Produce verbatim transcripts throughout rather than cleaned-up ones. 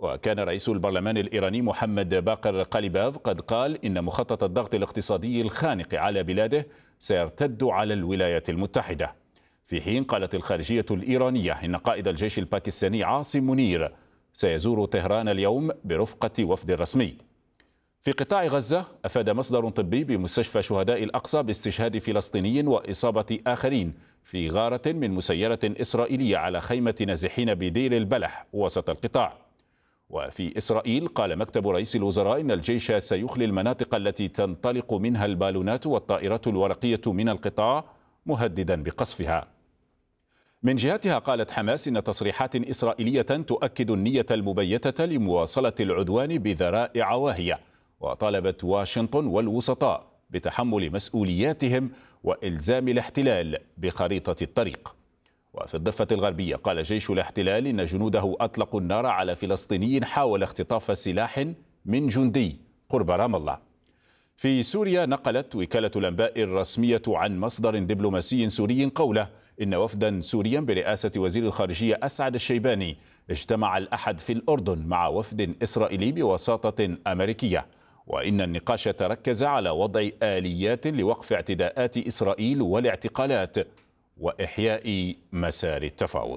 وكان رئيس البرلمان الإيراني محمد باقر قاليباف قد قال إن مخطط الضغط الاقتصادي الخانق على بلاده سيرتد على الولايات المتحدة، في حين قالت الخارجية الإيرانية إن قائد الجيش الباكستاني عاصم منير سيزور طهران اليوم برفقة وفد رسمي. في قطاع غزة أفاد مصدر طبي بمستشفى شهداء الأقصى باستشهاد فلسطيني وإصابة آخرين في غارة من مسيرة إسرائيلية على خيمة نازحين بدير البلح وسط القطاع. وفي إسرائيل قال مكتب رئيس الوزراء إن الجيش سيخلي المناطق التي تنطلق منها البالونات والطائرات الورقية من القطاع، مهددا بقصفها. من جهتها قالت حماس إن تصريحات إسرائيلية تؤكد النية المبيتة لمواصلة العدوان بذرائع واهية، وطالبت واشنطن والوسطاء بتحمل مسؤولياتهم وإلزام الاحتلال بخريطة الطريق. وفي الضفة الغربية قال جيش الاحتلال إن جنوده أطلقوا النار على فلسطيني حاول اختطاف سلاح من جندي قرب رام الله. في سوريا نقلت وكالة الأنباء الرسمية عن مصدر دبلوماسي سوري قوله إن وفدا سوريا برئاسة وزير الخارجية أسعد الشيباني اجتمع الأحد في الأردن مع وفد إسرائيلي بوساطة أمريكية، وإن النقاش تركز على وضع آليات لوقف اعتداءات إسرائيل والاعتقالات وإحياء مسار التفاوض.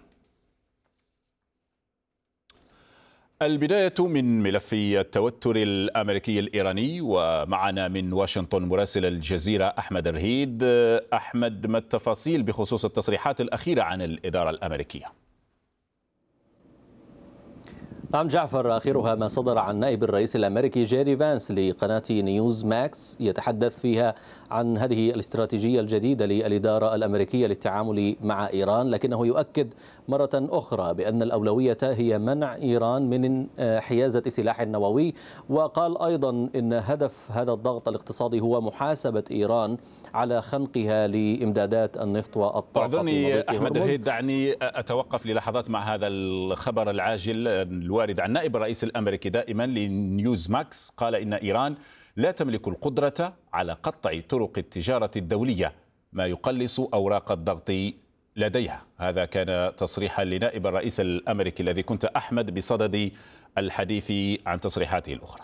البداية من ملف التوتر الأمريكي الإيراني، ومعنا من واشنطن مراسل الجزيرة أحمد الرهيد. أحمد، ما التفاصيل بخصوص التصريحات الأخيرة عن الإدارة الأمريكية؟ نعم جعفر، آخرها ما صدر عن نائب الرئيس الأمريكي جيدي فانس لقناة نيوز ماكس، يتحدث فيها عن هذه الاستراتيجية الجديدة للإدارة الأمريكية للتعامل مع إيران، لكنه يؤكد مرة أخرى بأن الأولوية هي منع إيران من حيازة سلاح نووي. وقال أيضا أن هدف هذا الضغط الاقتصادي هو محاسبة إيران على خنقها لإمدادات النفط والطاقة. أعذرني أحمد الرهيد، دعني أتوقف للحظات مع هذا الخبر العاجل الوارد عن نائب الرئيس الأمريكي دائما لنيوز ماكس. قال إن إيران لا تملك القدرة على قطع طرق التجارة الدولية، ما يقلص أوراق الضغط لديها. هذا كان تصريحا لنائب الرئيس الأمريكي الذي كنت أحمد بصدد الحديث عن تصريحاته الأخرى.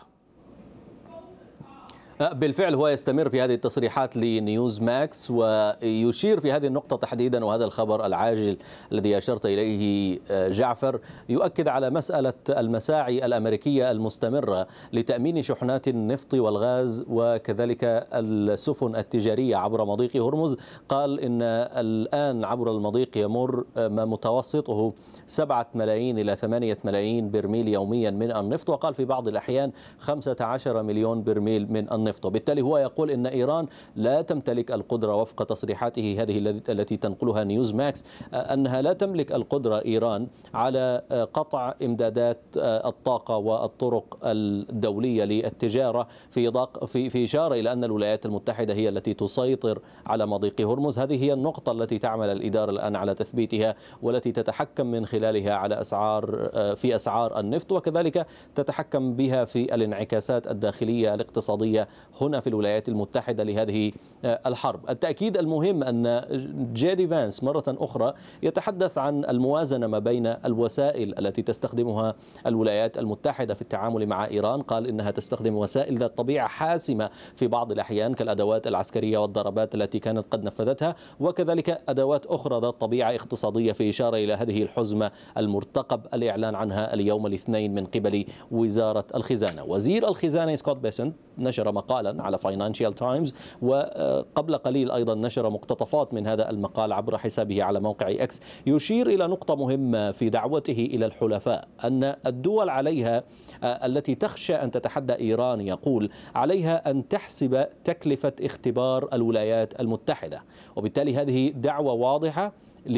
بالفعل هو يستمر في هذه التصريحات لنيوز ماكس، ويشير في هذه النقطة تحديدا، وهذا الخبر العاجل الذي أشرت إليه جعفر، يؤكد على مسألة المساعي الأمريكية المستمرة لتأمين شحنات النفط والغاز وكذلك السفن التجارية عبر مضيق هرمز. قال إن الآن عبر المضيق يمر ما متوسطه سبعة ملايين إلى ثمانية ملايين برميل يوميا من النفط، وقال في بعض الأحيان خمسة عشر مليون برميل من النفط. وبالتالي هو يقول إن إيران لا تمتلك القدرة وفق تصريحاته هذه التي تنقلها نيوز ماكس، أنها لا تملك القدرة إيران على قطع إمدادات الطاقة والطرق الدولية للتجارة، في في في إشارة إلى أن الولايات المتحدة هي التي تسيطر على مضيق هرمز. هذه هي النقطة التي تعمل الإدارة الآن على تثبيتها، والتي تتحكم من خلالها على أسعار في أسعار النفط، وكذلك تتحكم بها في الانعكاسات الداخلية الاقتصادية هنا في الولايات المتحدة لهذه الحرب. التأكيد المهم أن جيدي فانس مرة أخرى يتحدث عن الموازنة ما بين الوسائل التي تستخدمها الولايات المتحدة في التعامل مع إيران. قال إنها تستخدم وسائل ذات طبيعة حاسمة في بعض الأحيان كالأدوات العسكرية والضربات التي كانت قد نفذتها، وكذلك أدوات أخرى ذات طبيعة اقتصادية، في إشارة إلى هذه الحزمة المرتقب الإعلان عنها اليوم الاثنين من قبل وزارة الخزانة. وزير الخزانة سكوت بيسنت نشر مقالا على فاينانشال تايمز، وقبل قليل أيضا نشر مقتطفات من هذا المقال عبر حسابه على موقع إكس، يشير إلى نقطة مهمة في دعوته إلى الحلفاء، أن الدول عليها التي تخشى أن تتحدى إيران، يقول عليها أن تحسب تكلفة اختبار الولايات المتحدة. وبالتالي هذه دعوة واضحة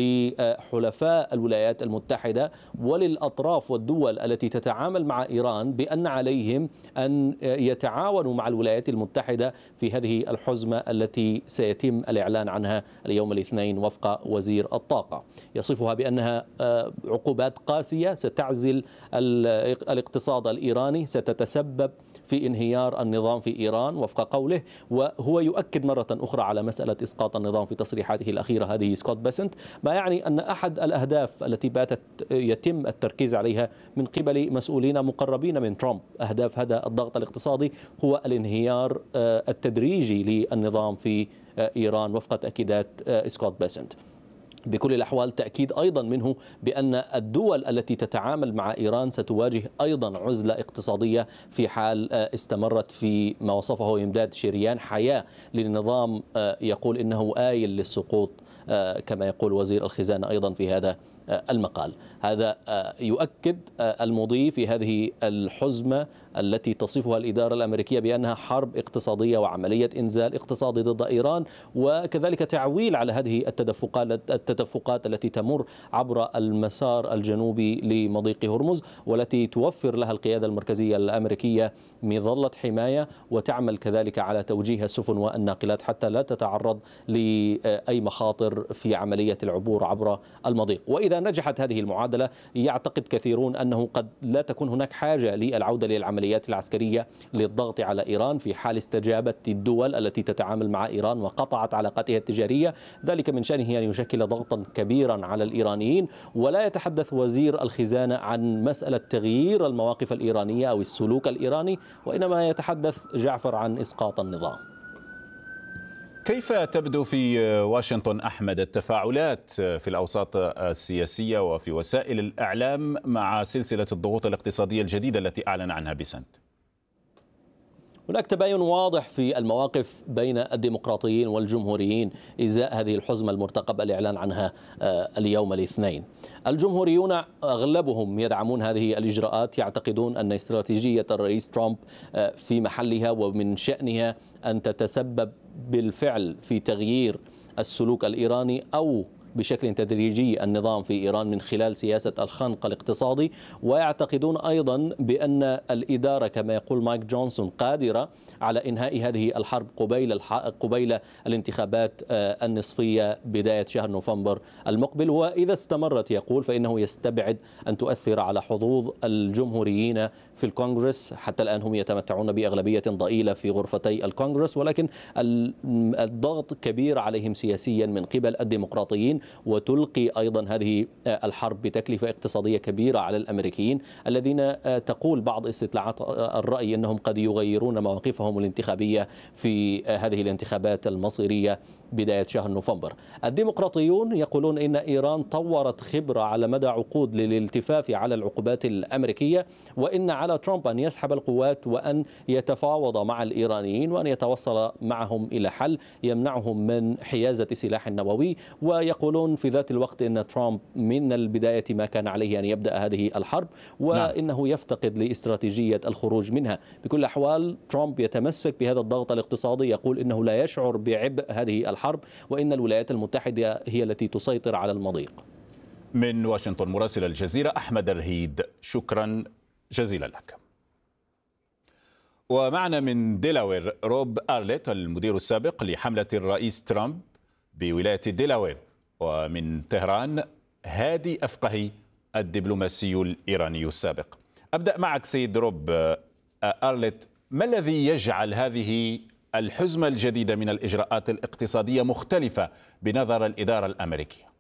لحلفاء الولايات المتحدة وللأطراف والدول التي تتعامل مع إيران بأن عليهم أن يتعاونوا مع الولايات المتحدة في هذه الحزمة التي سيتم الإعلان عنها اليوم الاثنين وفق وزير الطاقة. يصفها بأنها عقوبات قاسية ستعزل الاقتصاد الإيراني، ستتسبب في انهيار النظام في إيران وفق قوله. وهو يؤكد مرة أخرى على مسألة إسقاط النظام في تصريحاته الأخيرة هذه سكوت بيسنت، ما يعني أن أحد الأهداف التي باتت يتم التركيز عليها من قبل مسؤولين مقربين من ترامب، أهداف هذا الضغط الاقتصادي، هو الانهيار التدريجي للنظام في إيران وفق تأكيدات سكوت بيسنت. بكل الأحوال تأكيد أيضا منه بأن الدول التي تتعامل مع إيران ستواجه أيضا عزلة اقتصادية في حال استمرت في ما وصفه إمداد شريان حياة لنظام يقول إنه آيل للسقوط، كما يقول وزير الخزانة أيضا في هذا المقال. هذا يؤكد المضي في هذه الحزمة التي تصفها الإدارة الأمريكية بأنها حرب اقتصادية وعملية إنزال اقتصادي ضد إيران، وكذلك تعويل على هذه التدفقات التدفقات التي تمر عبر المسار الجنوبي لمضيق هرمز، والتي توفر لها القيادة المركزية الأمريكية مظلة حماية، وتعمل كذلك على توجيه السفن والناقلات حتى لا تتعرض لأي مخاطر في عملية العبور عبر المضيق. وإذا نجحت هذه المعادلة يعتقد كثيرون أنه قد لا تكون هناك حاجة للعودة للعمليات العسكرية للضغط على إيران في حال استجابة الدول التي تتعامل مع إيران وقطعت علاقاتها التجارية. ذلك من شأنه أن يشكل ضغطا كبيرا على الإيرانيين. ولا يتحدث وزير الخزانة عن مسألة تغيير المواقف الإيرانية أو السلوك الإيراني، وإنما يتحدث جعفر عن إسقاط النظام. كيف تبدو في واشنطن أحمد التفاعلات في الأوساط السياسية وفي وسائل الإعلام مع سلسلة الضغوط الاقتصادية الجديدة التي أعلن عنها بيسنت؟ هناك تباين واضح في المواقف بين الديمقراطيين والجمهوريين إزاء هذه الحزمة المرتقب الإعلان عنها اليوم الاثنين. الجمهوريون أغلبهم يدعمون هذه الإجراءات، يعتقدون أن استراتيجية الرئيس ترامب في محلها ومن شأنها أن تتسبب بالفعل في تغيير السلوك الإيراني أو بشكل تدريجي النظام في إيران من خلال سياسة الخنق الاقتصادي. ويعتقدون أيضا بأن الإدارة كما يقول مايك جونسون قادرة على إنهاء هذه الحرب قبيل قبيل الانتخابات النصفية بداية شهر نوفمبر المقبل. وإذا استمرت يقول فإنه يستبعد أن تؤثر على حظوظ الجمهوريين في الكونغرس. حتى الآن هم يتمتعون بأغلبية ضئيلة في غرفتي الكونغرس، ولكن الضغط كبير عليهم سياسيا من قبل الديمقراطيين، وتلقي أيضا هذه الحرب بتكلفة اقتصادية كبيرة على الأمريكيين الذين تقول بعض استطلاعات الرأي أنهم قد يغيرون مواقفهم الانتخابية في هذه الانتخابات المصيرية بداية شهر نوفمبر. الديمقراطيون يقولون إن إيران طورت خبرة على مدى عقود للالتفاف على العقوبات الأمريكية، وإن على ترامب أن يسحب القوات وأن يتفاوض مع الإيرانيين وأن يتوصل معهم إلى حل يمنعهم من حيازة السلاح النووي. ويقولون في ذات الوقت أن ترامب من البداية ما كان عليه أن يبدأ هذه الحرب، وإنه يفتقد لاستراتيجية الخروج منها. بكل الأحوال ترامب يتمسك بهذا الضغط الاقتصادي، يقول إنه لا يشعر بعبء هذه الحرب وإن الولايات المتحدة هي التي تسيطر على المضيق. من واشنطن مراسل الجزيرة أحمد الرهيد، شكرا جزيلا لك. ومعنا من ديلاوير روب أرليت المدير السابق لحملة الرئيس ترامب بولاية ديلاوير، ومن طهران هادي أفقهي الدبلوماسي الإيراني السابق. أبدأ معك سيد روب أرليت، ما الذي يجعل هذه الحزمة الجديدة من الإجراءات الاقتصادية مختلفة بنظر الإدارة الأمريكية؟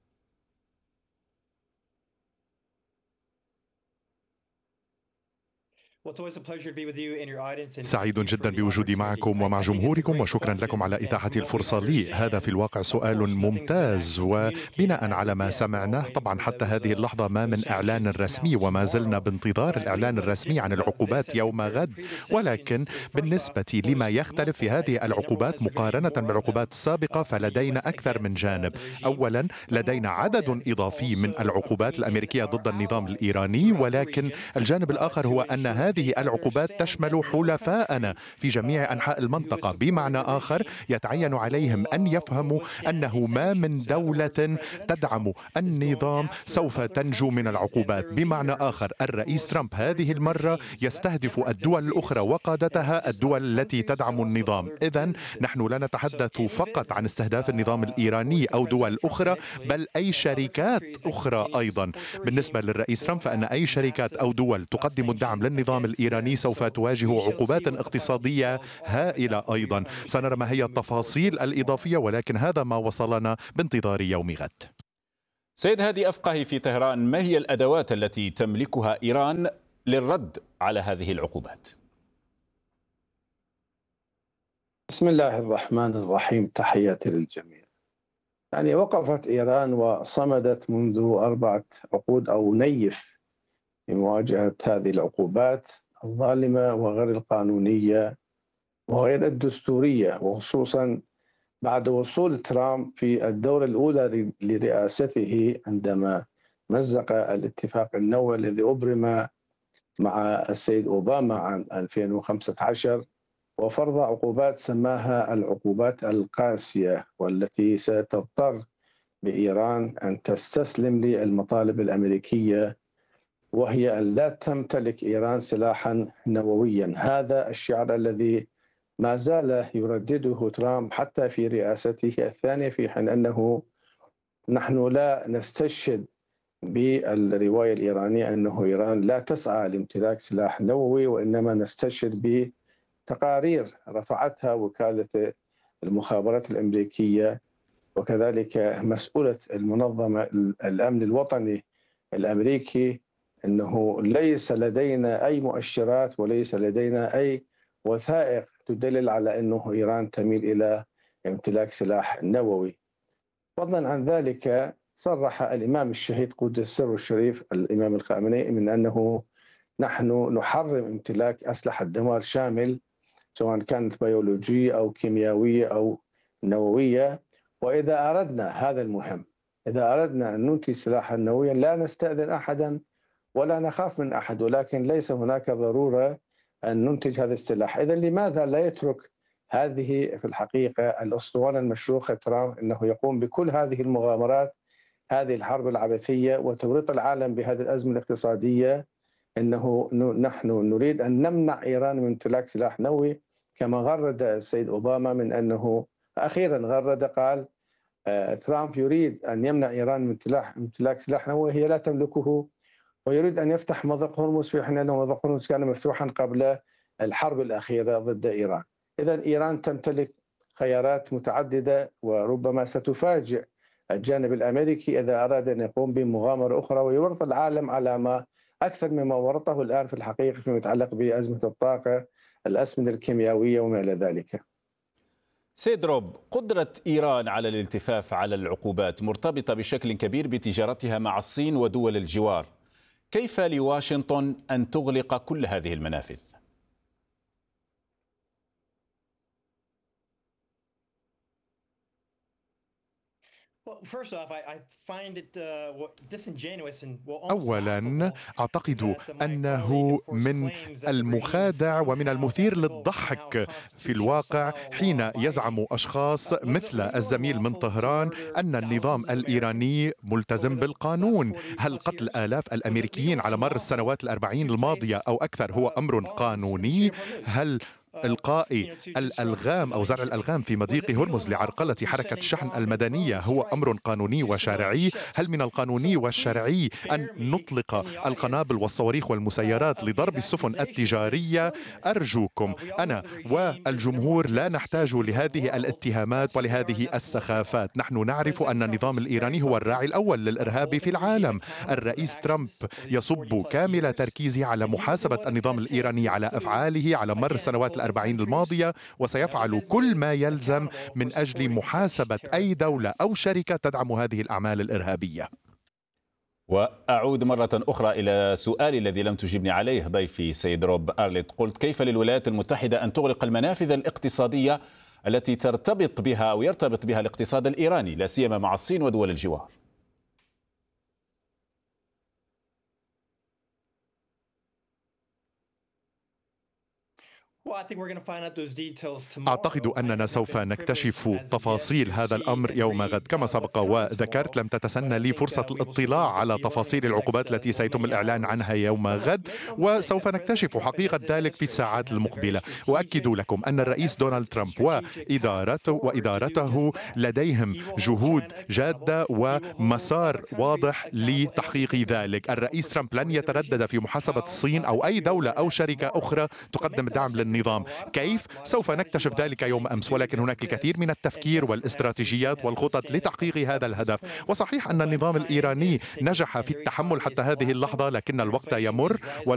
سعيد جدا بوجودي معكم ومع جمهوركم، وشكرا لكم على إتاحة الفرصة لي. هذا في الواقع سؤال ممتاز، وبناء على ما سمعناه طبعا حتى هذه اللحظة ما من إعلان رسمي، وما زلنا بانتظار الإعلان الرسمي عن العقوبات يوم غد. ولكن بالنسبة لما يختلف في هذه العقوبات مقارنة بالعقوبات السابقة فلدينا أكثر من جانب. أولا لدينا عدد إضافي من العقوبات الأمريكية ضد النظام الإيراني، ولكن الجانب الآخر هو أن هذه هذه العقوبات تشمل حلفاءنا في جميع أنحاء المنطقة. بمعنى آخر يتعين عليهم أن يفهموا أنه ما من دولة تدعم النظام سوف تنجو من العقوبات. بمعنى آخر الرئيس ترامب هذه المرة يستهدف الدول الأخرى وقادتها الدول التي تدعم النظام. إذن نحن لا نتحدث فقط عن استهداف النظام الإيراني أو دول أخرى، بل أي شركات أخرى أيضا. بالنسبة للرئيس ترامب فإن أي شركات أو دول تقدم الدعم للنظام الإيراني سوف تواجه عقوبات اقتصادية هائلة أيضا. سنرى ما هي التفاصيل الإضافية، ولكن هذا ما وصلنا بانتظار يوم غد. سيد هادي أفقهي في طهران، ما هي الأدوات التي تملكها إيران للرد على هذه العقوبات؟ بسم الله الرحمن الرحيم، تحياتي للجميع. يعني وقفت إيران وصمدت منذ أربعة عقود أو نيف في مواجهة هذه العقوبات الظالمة وغير القانونية وغير الدستورية، وخصوصا بعد وصول ترامب في الدورة الأولى لرئاسته عندما مزق الاتفاق النووي الذي أبرم مع السيد أوباما عام ألفين وخمسة عشر، وفرض عقوبات سماها العقوبات القاسية، والتي ستضطر بإيران أن تستسلم للمطالب الأمريكية، وهي أن لا تمتلك إيران سلاحا نوويا. هذا الشعار الذي ما زال يردده ترامب حتى في رئاسته الثانية، في حين أنه نحن لا نستشهد بالرواية الإيرانية أنه إيران لا تسعى لامتلاك سلاح نووي، وإنما نستشهد بتقارير رفعتها وكالة المخابرات الأمريكية وكذلك مسؤولة المنظمة الأمن الوطني الأمريكي، أنه ليس لدينا أي مؤشرات وليس لدينا أي وثائق تدلل على أنه إيران تميل إلى امتلاك سلاح نووي. فضلا عن ذلك، صرح الإمام الشهيد قدس السر الشريف الإمام الخامنئي من أنه نحن نحرم امتلاك أسلحة دمار شامل، سواء كانت بيولوجية أو كيميائية أو نووية. وإذا أردنا هذا المهم، إذا أردنا أن ننتج سلاحا نوويا لا نستأذن أحدا ولا نخاف من أحد، ولكن ليس هناك ضرورة أن ننتج هذا السلاح. إذا لماذا لا يترك هذه في الحقيقة الأسطوانة المشروخة ترامب أنه يقوم بكل هذه المغامرات، هذه الحرب العبثية وتوريط العالم بهذه الأزمة الاقتصادية؟ أنه نحن نريد أن نمنع إيران من امتلاك سلاح نووي، كما غرد السيد أوباما من أنه أخيرا غرد قال آه ترامب يريد أن يمنع إيران من امتلاك سلاح نووي هي لا تملكه، ويريد أن يفتح مضيق هرمز في حين أنه مضيق هرمز كان مفتوحا قبل الحرب الأخيرة ضد إيران. إذا إيران تمتلك خيارات متعددة، وربما ستفاجئ الجانب الأمريكي إذا أراد أن يقوم بمغامرة أخرى ويورط العالم على ما أكثر مما ورطه الآن في الحقيقة فيما يتعلق بأزمة الطاقة، الأسمدة الكيميائية وما إلى ذلك. سيد روب، قدرة إيران على الالتفاف على العقوبات مرتبطة بشكل كبير بتجارتها مع الصين ودول الجوار. كيف لواشنطن أن تغلق كل هذه المنافذ؟ أولا، أعتقد أنه من المخادع ومن المثير للضحك في الواقع حين يزعم أشخاص مثل الزميل من طهران أن النظام الإيراني ملتزم بالقانون. هل قتل آلاف الأمريكيين على مر السنوات الأربعين الماضية أو أكثر هو أمر قانوني؟ هل إلقاء الألغام أو زرع الألغام في مضيق هرمز لعرقلة حركة الشحن المدنية هو أمر قانوني وشرعي؟ هل من القانوني والشرعي أن نطلق القنابل والصواريخ والمسيرات لضرب السفن التجارية؟ أرجوكم، أنا والجمهور لا نحتاج لهذه الاتهامات ولهذه السخافات. نحن نعرف أن النظام الإيراني هو الراعي الأول للإرهاب في العالم. الرئيس ترامب يصب كامل تركيزه على محاسبة النظام الإيراني على أفعاله على مر السنوات الأربعين الماضية، وسيفعل كل ما يلزم من أجل محاسبة أي دولة أو شركة تدعم هذه الأعمال الإرهابية. وأعود مرة أخرى إلى سؤالي الذي لم تجبني عليه ضيفي سيد روب أرليت. قلت كيف للولايات المتحدة أن تغلق المنافذ الاقتصادية التي ترتبط بها أو يرتبط بها الاقتصاد الإيراني لا سيما مع الصين ودول الجوار؟ أعتقد أننا سوف نكتشف تفاصيل هذا الأمر يوم غد. كما سبق وذكرت، لم تتسنى لي فرصة الاطلاع على تفاصيل العقوبات التي سيتم الإعلان عنها يوم غد، وسوف نكتشف حقيقة ذلك في الساعات المقبلة. وأكد لكم أن الرئيس دونالد ترامب وإدارته, وإدارته لديهم جهود جادة ومسار واضح لتحقيق ذلك. الرئيس ترامب لن يتردد في محاسبة الصين أو أي دولة أو شركة أخرى تقدم الدعم للنظام النظام. كيف؟ سوف نكتشف ذلك يوم أمس، ولكن هناك الكثير من التفكير والاستراتيجيات والخطط لتحقيق هذا الهدف. وصحيح أن النظام الإيراني نجح في التحمل حتى هذه اللحظة، لكن الوقت يمر.